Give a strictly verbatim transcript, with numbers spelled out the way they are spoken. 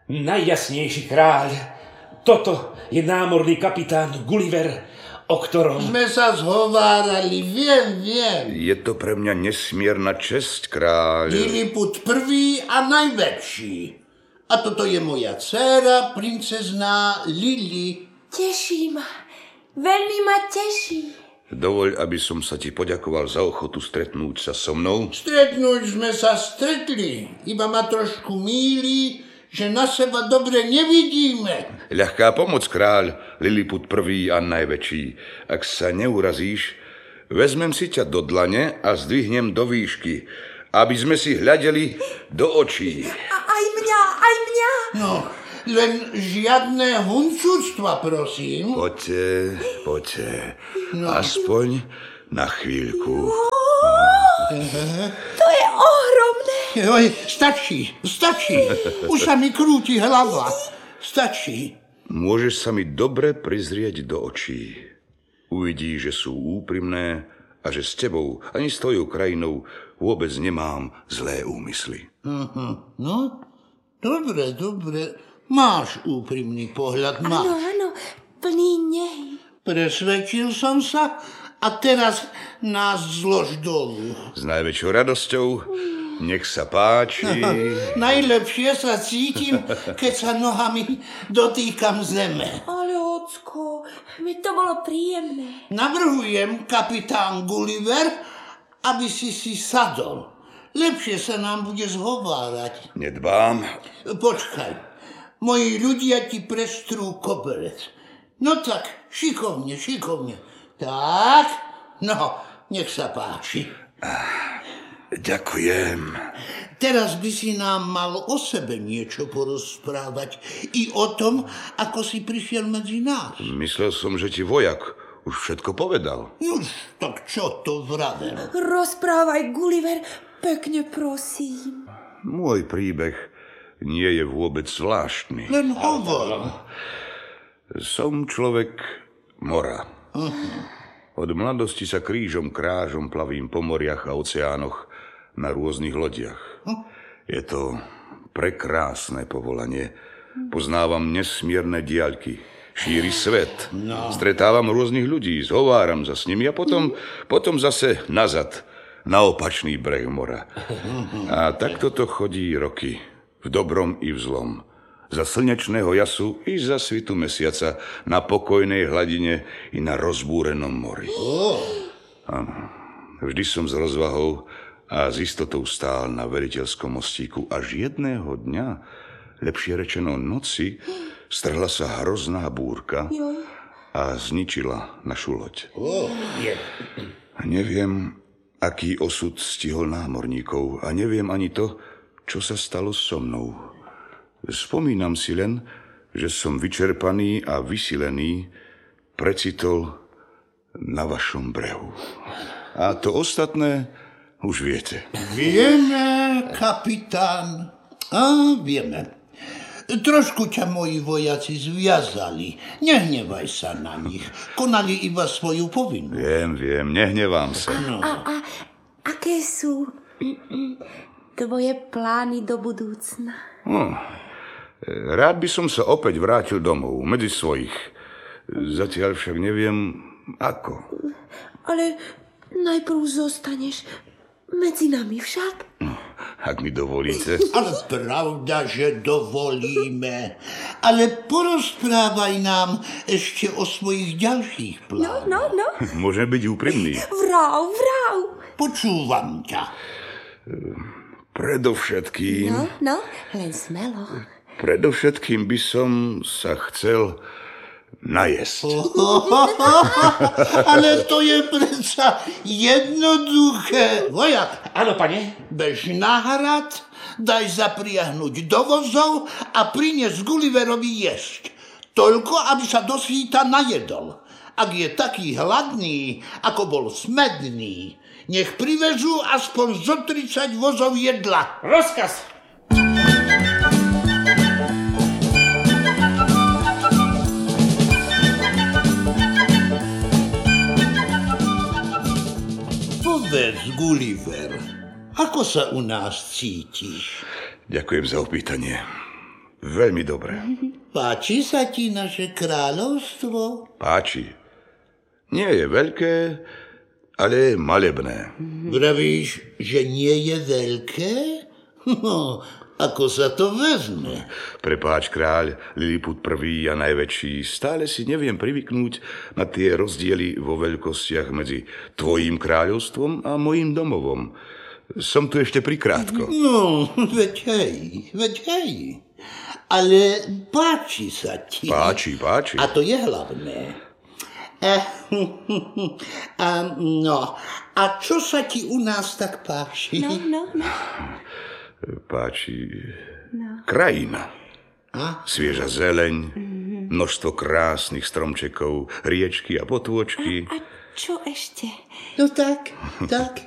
Najjasnejší kráľ, toto je námorný kapitán Gulliver, o ktorom... Sme sa zhovárali, viem, viem. Je to pre mňa nesmierna česť, kráľ. Lilliput prvý a najväčší. A toto je moja dcéra, princezná Lili. Teší ma. Veľmi ma teší. Dovoľ, aby som sa ti poďakoval za ochotu stretnúť sa so mnou. Stretnúť sme sa stretli. Iba ma trošku mýli, že na seba dobre nevidíme. Ľahká pomoc, kráľ, Lilliput prvý a najväčší. Ak sa neurazíš, vezmem si ťa do dlane a zdvihnem do výšky, aby sme si hľadeli do očí. A aj mňa, aj mňa. No, len žiadne huncúctva, prosím. Poďte, poďte. No. Aspoň na chvíľku. To je ohromné. Oj, stačí, stačí. Už sa mi krúti hlava. Stačí. Môžeš sa mi dobre prizrieť do očí. Uvidíš, že sú úprimné a že s tebou ani s tvojou krajinou vôbec nemám zlé úmysly. Uh-huh. No, dobre, dobre. Máš úprimný pohľad, máš. Áno, áno, plný nehy. Presvedčil som sa a teraz nás zlož dolu. S najväčšou radosťou, nech sa páči. Najlepšie sa cítim, keď sa nohami dotýkam zeme. Ale ocko, mi to bolo príjemné. Navrhujem, kapitán Gulliver, aby si si sadol. Lepšie sa nám bude zhovárať. Nedbám. Počkaj, moji ľudia ti prestrú koberec. No tak, šikovne, šikovne. Tak, no, nech sa páči. Ďakujem. Teraz by si nám mal o sebe niečo porozprávať. I o tom, ako si prišiel medzi nás. Myslel som, že ti vojak už všetko povedal. Už, tak čo to vravel? Rozprávaj, Gulliver, pekne prosím. Môj príbeh nie je vôbec zvláštny. Len hovor. Som človek mora. Uh-huh. Od mladosti sa krížom krážom plavím po moriach a oceánoch na rôznych lodiach. Uh-huh. Je to prekrásne povolanie. Poznávam nesmierne diaľky. Šíri svet. No. Stretávam rôznych ľudí, zhováram sa s nimi a potom, potom zase nazad, na opačný breh mora. A takto to chodí roky, v dobrom i v zlom. Za slnečného jasu i za svitu mesiaca, na pokojnej hladine i na rozbúrenom mori. Oh. Áno, vždy som s rozvahou a s istotou stál na veliteľskom mostíku, až jedného dňa, lepšie rečeno noci, strhla sa hrozná búrka a zničila našu loď. Oh, je. Neviem, aký osud stihol námorníkov a neviem ani to, čo sa stalo so mnou. Spomínam si len, že som vyčerpaný a vysilený precitol na vašom brehu. A to ostatné už viete. Vieme, kapitán. A vieme. Trošku ťa moji vojaci zviazali. Nehnevaj sa na nich. Konali iba svoju povinnosť. Viem, viem, nehnevám sa. No. A, a aké sú tvoje plány do budúcna? No, rád by som sa opäť vrátil domov, medzi svojich. Zatiaľ však neviem, ako. Ale najprv zostaneš medzi nami však? No, ak mi dovolíte. Ale pravda, že dovolíme. Ale porozprávaj nám ešte o svojich ďalších plánoch. No, no, no. Môžem byť úprimný. Vrav, vrav. Počúvam ťa. Predovšetkým... No, no, len smelo. Predovšetkým by som sa chcel najesť. Ale to je predsa jednoduché. Vojak. Áno, pane. Bež na hrad, daj zapriahnuť do vozov a prinies Gulliverovi jesť. Toľko, aby sa do síta najedol. Ak je taký hladný, ako bol smedný, nech privezú aspoň zo tridsať vozov jedla. Rozkaz. Povedz, Gulliver, ako sa u nás cítiš? Ďakujem za opýtanie. Veľmi dobre. Páči sa ti naše kráľovstvo? Páči. Nie je veľké, ale je malebné. Vravíš, že nie je veľké? No, ako sa to vezme? Prepáč, kráľ, Liliput prvý a najväčší, stále si neviem privyknúť na tie rozdiely vo veľkostiach medzi tvojím kráľovstvom a mojím domovom. Som tu ešte prikrátko. No, veď hej, veď hej. Ale páči sa ti. Páči, páči. A to je hlavné. Eh, a, no, a čo sa ti u nás tak páči? No, no, no. Páči No. krajina. A? Svieža zeleň, množstvo krásnych stromčekov, riečky a potôčky. A čo ešte? No tak, tak.